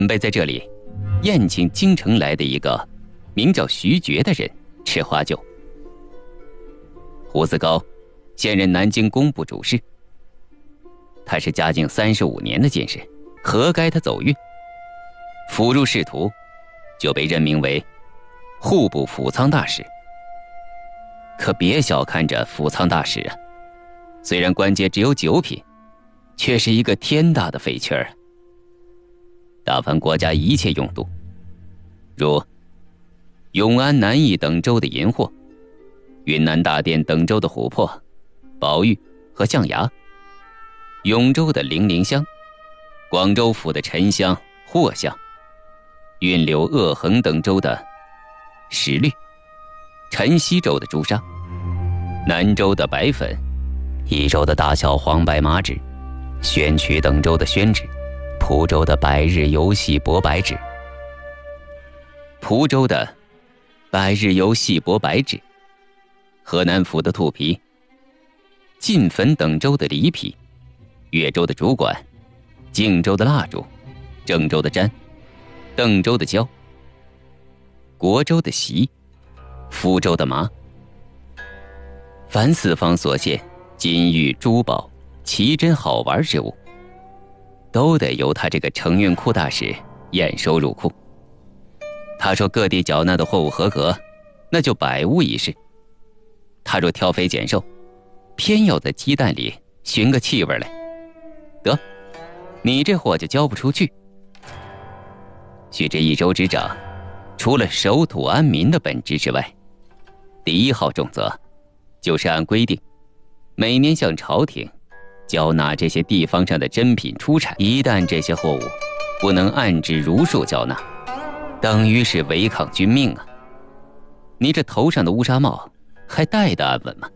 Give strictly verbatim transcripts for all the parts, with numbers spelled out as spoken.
准备在这里宴请京城来的一个名叫徐觉的人吃花酒。胡子高现任南京工部主事，他是嘉靖三十五年的进士，何该他走运，辅入仕途，就被任命为户部府仓大使。可别小看这府仓大使啊，虽然官阶只有九品，却是一个天大的废缺啊！打翻国家一切用度，如永安、南邑等州的银货，云南大甸等州的琥珀、宝玉和象牙，永州的零陵香，广州府的沉香、藿香，运柳、鄂衡等州的石绿，辰溪州的朱砂，南州的白粉，益州的大小黄白麻纸，宣曲等州的宣纸，蒲州的百日游戏薄白纸，蒲州的百日游戏薄白纸，河南府的兔皮，晋汾等州的梨皮，越州的竹管，荆州的蜡烛，郑州的毡，邓州的胶，国州的席，福州的麻，凡四方所献金玉珠宝奇珍好玩之物，都得由他这个承运库大使验收入库。他说各地缴纳的货物合格，那就百无一失。他若挑肥拣瘦，偏要在鸡蛋里寻个气味来，得，你这货就交不出去。许这一州之长，除了守土安民的本职之外，第一号重责就是按规定每年向朝廷交纳这些地方上的珍品出产。一旦这些货物不能按值如数交纳，等于是违抗军命啊！你这头上的乌纱帽还戴得安稳吗？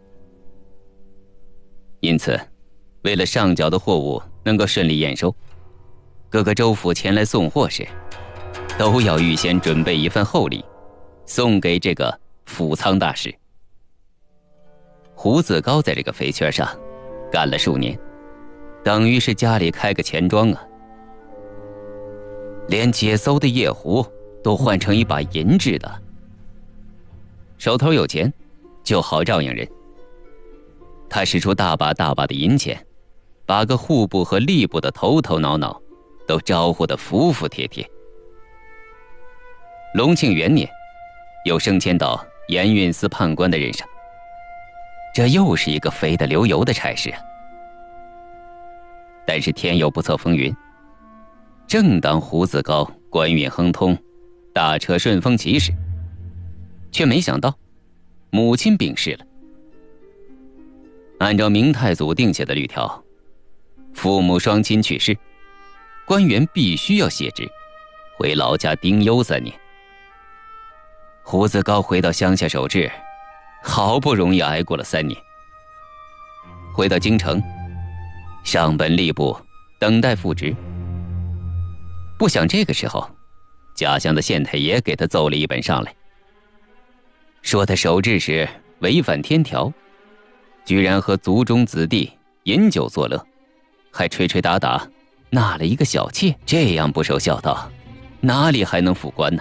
因此，为了上缴的货物能够顺利验收，各个州府前来送货时，都要预先准备一份厚礼，送给这个府仓大使。胡子高在这个肥缺上干了数年，等于是家里开个钱庄啊，连解馊的夜壶都换成一把银制的，手头有钱就好照应人。他使出大把大把的银钱，把个户部和吏部的头头脑脑都招呼得服服帖帖。隆庆元年，又升迁到盐运司判官的任上，这又是一个肥得流油的差事啊！但是天有不测风云，正当胡子高官运亨通，大车顺风起时，却没想到母亲病逝了。按照明太祖定下的律条，父母双亲去世，官员必须要卸职，回老家丁忧三年。胡子高回到乡下守制，好不容易挨过了三年，回到京城，上本吏部等待复职。不想这个时候，家乡的县太爷给他奏了一本上来，说他守制时违反天条，居然和族中子弟饮酒作乐，还吹吹打打纳了一个小妾，这样不守孝道，哪里还能复官呢？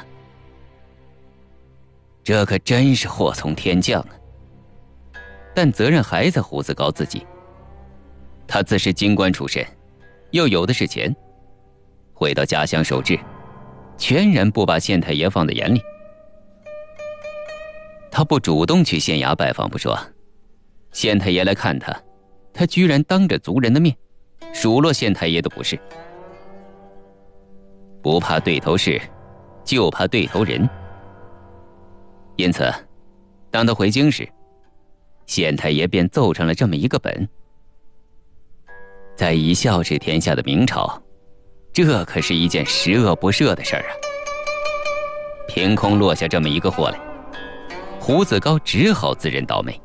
这可真是祸从天降啊！但责任还在胡子高自己，他自是京官出身，又有的是钱，回到家乡守制，全然不把县太爷放在眼里。他不主动去县衙拜访不说，县太爷来看他，他居然当着族人的面数落县太爷的不是。不怕对头事，就怕对头人。因此，当他回京时，县太爷便奏上了这么一个本。在以孝治天下的明朝，这可是一件十恶不赦的事儿啊！凭空落下这么一个祸来，胡子高只好自认倒霉。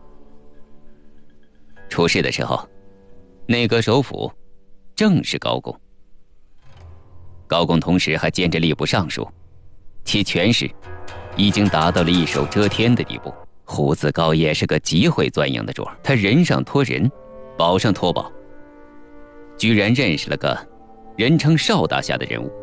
出事的时候，内阁首辅正是高拱。高拱同时还兼着吏部尚书，其权势已经达到了一手遮天的地步。胡子高也是个极会钻营的主儿，他人上托人，宝上托宝，居然认识了个人称邵大侠的人物。